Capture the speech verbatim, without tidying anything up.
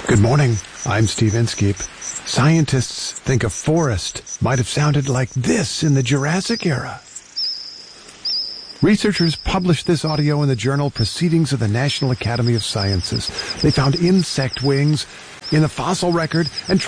Good morning. I'm Steve Inskeep. Scientists think a forest might have sounded like this in the Jurassic era. Researchers published this audio in the journal Proceedings of the National Academy of Sciences. They found insect wings in the fossil record and tried